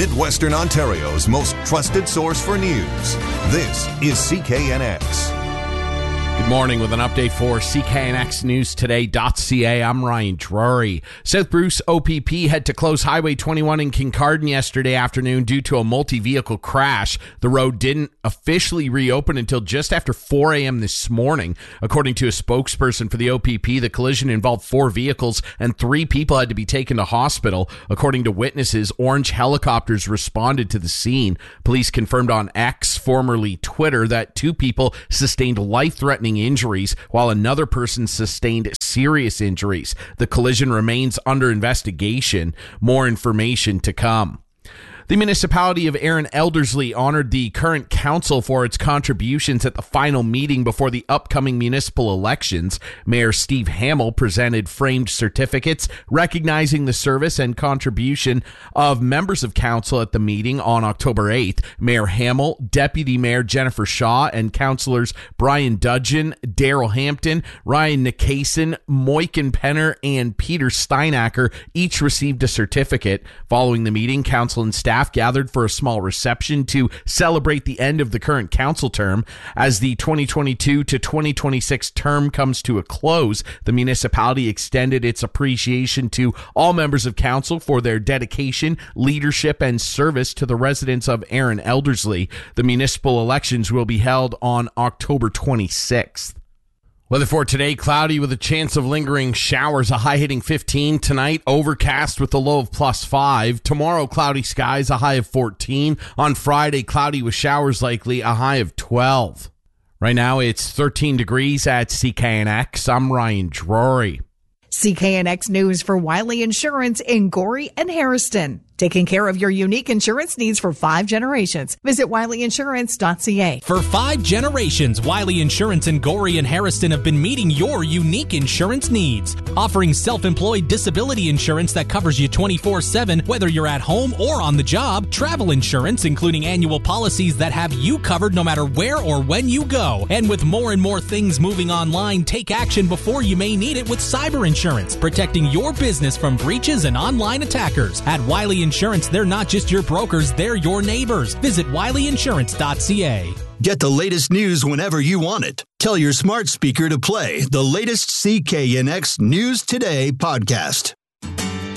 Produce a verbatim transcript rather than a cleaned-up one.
Midwestern Ontario's most trusted source for news. This is C K N X. Good morning with an update for C K N X News Today dot C A. I'm Ryan Drury. South Bruce O P P had to close Highway twenty-one in Kincardine yesterday afternoon due to a multi-vehicle crash. The road didn't officially reopen until just after four a.m. this morning. According to a spokesperson for the O P P, the collision involved four vehicles and three people had to be taken to hospital. According to witnesses, orange helicopters responded to the scene. Police confirmed on X, formerly Twitter, that two people sustained life-threatening injuries, while another person sustained serious injuries. The collision remains under investigation. More information to come. The municipality of Erin Elderslie honored the current council for its contributions at the final meeting before the upcoming municipal elections. Mayor Steve Hamill presented framed certificates recognizing the service and contribution of members of council at the meeting on October eighth. Mayor Hamill, Deputy Mayor Jennifer Shaw, and councillors Brian Dudgeon, Daryl Hampton, Ryan Nikason, Moiken Penner, and Peter Steinacker each received a certificate. Following the meeting, council and staff gathered for a small reception to celebrate the end of the current council term. As the twenty twenty-two to twenty twenty-six term comes to a close, the municipality extended its appreciation to all members of council for their dedication, leadership, and service to the residents of Erin Elderslie. The municipal elections will be held on October twenty-sixth. Weather for today, cloudy with a chance of lingering showers, a high hitting fifteen. Tonight, overcast with a low of plus five. Tomorrow, cloudy skies, a high of fourteen. On Friday, cloudy with showers likely, a high of twelve. Right now, it's thirteen degrees at C K N X. I'm Ryan Drury. C K N X News for Wiley Insurance in Gorey and Harrison. Taking care of your unique insurance needs for five generations. Visit Wiley Insurance dot C A. For five generations, Wiley Insurance in Gorey and Harrison have been meeting your unique insurance needs. Offering self-employed disability insurance that covers you twenty-four seven, whether you're at home or on the job. Travel insurance, including annual policies that have you covered no matter where or when you go. And with more and more things moving online, take action before you may need it with cyber insurance, protecting your business from breaches and online attackers. At Wiley Insurance, they're not just your brokers, they're your neighbors. Visit Wiley Insurance dot C A. Get the latest news whenever you want it. Tell your smart speaker to play the latest C K N X News Today podcast.